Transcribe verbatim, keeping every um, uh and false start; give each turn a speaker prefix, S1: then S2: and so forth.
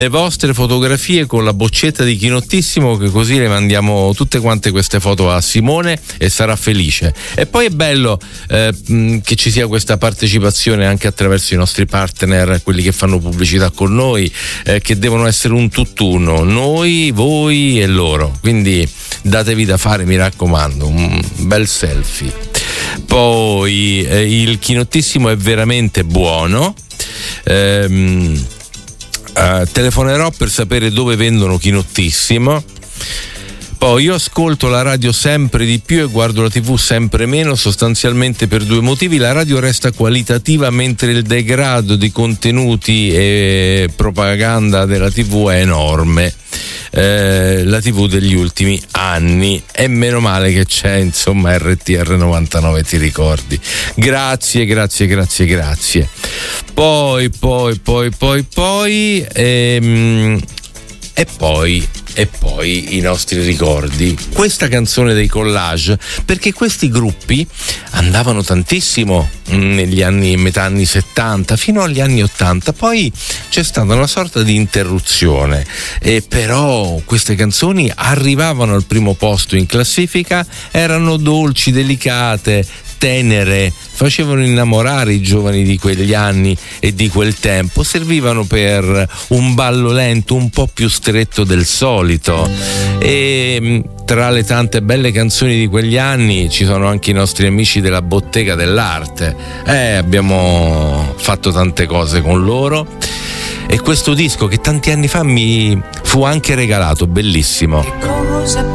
S1: le vostre fotografie con la boccetta di Chinottissimo, che così le mandiamo tutte quante queste foto a Simone e sarà felice. E poi è bello eh, che ci sia questa partecipazione anche attraverso i nostri partner, quelli che fanno pubblicità con noi, eh, che devono essere un tutt'uno, noi, voi e loro, quindi datevi da fare, mi raccomando, un bel selfie. Poi eh, il Chinottissimo è veramente buono. ehm Uh, telefonerò per sapere dove vendono Chinottissimo. Poi io ascolto la radio sempre di più e guardo la tivù sempre meno, sostanzialmente per due motivi: la radio resta qualitativa mentre il degrado di contenuti e propaganda della tivù è enorme. Eh, la tivù degli ultimi anni, e meno male che c'è, insomma, R T R novantanove, ti ricordi? Grazie, grazie, grazie, grazie. Poi, poi, poi, poi, poi ehm, e poi e poi i nostri ricordi, questa canzone dei Collage, perché questi gruppi andavano tantissimo negli anni, metà anni settanta fino agli anni ottanta, poi c'è stata una sorta di interruzione, e però queste canzoni arrivavano al primo posto in classifica, erano dolci, delicate, tenere, facevano innamorare i giovani di quegli anni e di quel tempo, servivano per un ballo lento un po' più stretto del solito. E tra le tante belle canzoni di quegli anni ci sono anche i nostri amici della Bottega dell'Arte, eh, abbiamo fatto tante cose con loro, e questo disco che tanti anni fa mi fu anche regalato, bellissimo.